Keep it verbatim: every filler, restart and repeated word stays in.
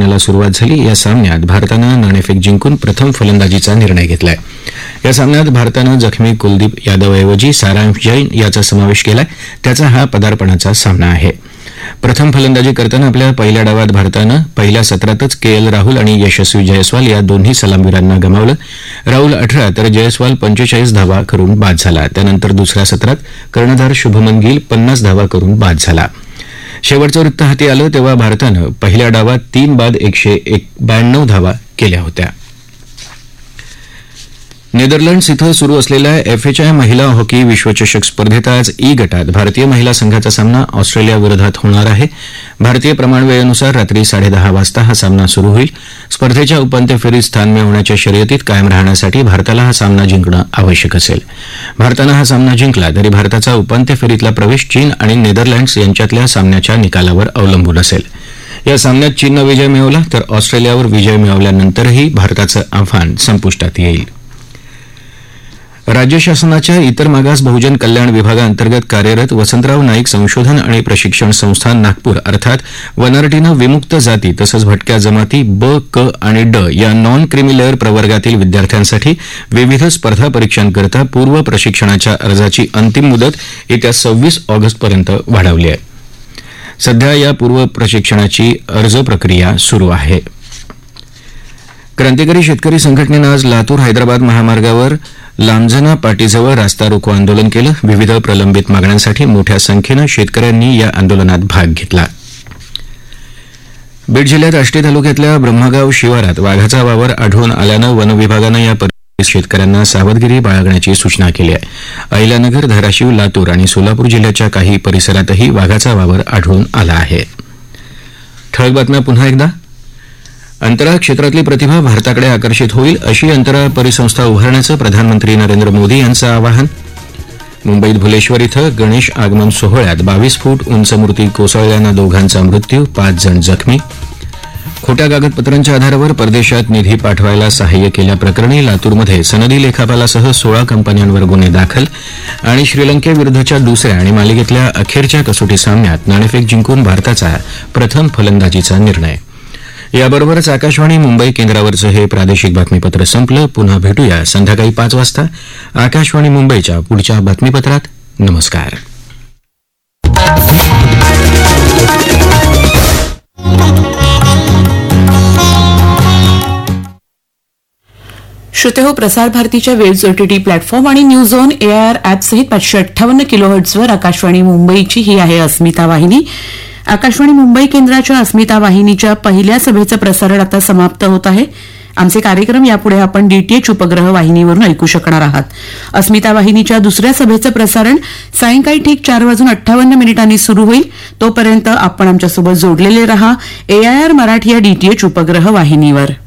सामन्याला सुरुवात झाली. या सामन्यात भारतानं नाणेफेक जिंकून प्रथम फलंदाजीचा निर्णय घेतलाय. या सामन्यात भारतानं जखमी कुलदीप यादवऐवजी सारांश जैन याचा समावेश केलाय. त्याचा हा पदार्पणाचा सामना आहे. प्रथम फलंदाजी करताना आपल्या पहिल्या डावात भारतानं पहिल्या सत्रातच के एल राहुल आणि यशस्वी जयस्वाल या दोन्ही सलामीवीरांना गमावलं. राहुल अठरा तर जयस्वाल पंचेचाळीस धावा करून बाद झाला. त्यानंतर दुसऱ्या सत्रात कर्णधार शुभमन गिल पन्नास धावा करून बाद झाला. शेवटचं वृत्त हाती आलं तेव्हा भारतानं पहिल्या डावात तीन बाद एकशे ब्याण्णव धावा केल्या होत्या. नेदरलँड्स इथं सुरू असलेल्या एफएचआय महिला हॉकी विश्वचषक स्पर्धेत आज ई गटात भारतीय महिला संघाचा सामना ऑस्ट्रेलियाविरोधात होणार आहे. भारतीय प्रमाणवेळेनुसार रात्री साडेदहा वाजता हा सामना सुरू होईल. स्पर्धेच्या उपांत्य फेरीत स्थान मिळवण्याच्या शर्यतीत कायम राहण्यासाठी भारताला हा सामना जिंकणं आवश्यक असेल. भारतानं हा सामना जिंकला तरी भारताचा उपांत्य फेरीतला प्रवेश चीन आणि नेदरलँड्स यांच्यातल्या सामन्याच्या निकालावर अवलंबून असेल. या सामन्यात चीननं विजय मिळवला तर ऑस्ट्रेलियावर विजय मिळवल्यानंतरही भारताचं आव्हान संपुष्टात येईल. राज्य शासनाच्या इतर मागास बहुजन कल्याण विभागाअंतर्गत कार्यरत वसंतराव नाईक संशोधन आणि प्रशिक्षण संस्था नागपूर अर्थात वनआरटीनं विमुक्त जाती तसंच भटक्या जमाती ब क आणि ड या नॉन क्रिमिलेअर प्रवर्गातील विद्यार्थ्यांसाठी विविध स्पर्धा परीक्षांकरता पूर्व प्रशिक्षणाच्या अर्जाची अंतिम मुदत येत्या सव्वीस ऑगस्टपर्यंत वाढवली आहे. सध्या या पूर्व प्रशिक्षणाची अर्ज प्रक्रिया सुरू आहे. क्रांतिकारी शेतकरी संघटनेनं आज लातूर हैदराबाद महामार्गावर लांबजना पाटीजवळ रास्ता रोको आंदोलन केलं. विविध प्रलंबित मागण्यांसाठी मोठ्या संख्येनं शेतकऱ्यांनी या आंदोलनात भाग घेतला. बीड जिल्ह्यात आष्टी तालुक्यातल्या ब्रह्मगाव शिवारात वाघाचा वावर आढळून आल्यानं वन विभागानं या परिसरातील शेतकऱ्यांना सावधगिरी बाळगण्याची सूचना केली आहे. अहिल्यानगर, धाराशिव, लातूर आणि सोलापूर जिल्ह्याच्या काही परिसरातही वाघाचा वावर आढळून आला आहे. ठळक बातम्या पुन्हा एकदा. अंतराळ क्षेत्रातली प्रतिभा भारताकडे आकर्षित होईल अशी अंतराळ परिसंस्था उभारण्याचं प्रधानमंत्री नरेंद्र मोदी यांचं आवाहन. मुंबईत भुलेश्वर इथं गणेश आगमन सोहळ्यात बावीस फूट उंच मूर्ती कोसळल्यानं दोघांचा मृत्यू, पाच जण जखमी. खोट्या कागदपत्रांच्या आधारावर परदेशात निधी पाठवायला सहाय्य केल्याप्रकरणी लातूरमध्ये सनदी लेखापालासह सोळा कंपन्यांवर गुन्हे दाखल. आणि श्रीलंकेविरुद्धच्या दुसऱ्या आणि मालिकेतल्या अखेरच्या कसोटी सामन्यात नाणेफेक जिंकून भारताचा प्रथम फलंदाजीचा निर्णय. याबरोबरच आकाशवाणी मुंबई केंद्रावरचं हे प्रादेशिक बातमीपत्र संपलं. पुन्हा भेटूया संध्याकाळी पाच वाजता आकाशवाणी मुंबईच्या पुढच्या बातमीपत्रात. नमस्कार. श्रोतेहो, प्रसार भारतीच्या वेव्स ओटीटी प्लॅटफॉर्म आणि न्यूज ऑन एआयआर ॲपसहित पाचशे अठ्ठावन्न किलोहर्ट्झवर आकाशवाणी मुंबईची ही आहे अस्मिता वाहिनी. आकाशवाणी मुंबई केंद्राच्या अस्मिता वाहिनीच्या पहिल्या सभेचं प्रसारण आता समाप्त होत आहे. आमचे कार्यक्रम यापुढे आपण डीटीएच उपग्रह वाहिनीवरून ऐकू शकणार आहात. अस्मिता वाहिनीच्या दुसऱ्या सभेचं प्रसारण सायंकाळी ठीक चार वाजून अठ्ठावन्न मिनिटांनी सुरू होईल. तोपर्यंत आपण आमच्यासोबत जोडलेले रहा एआयआर मराठी या डीटीएच उपग्रह वाहिनीवर.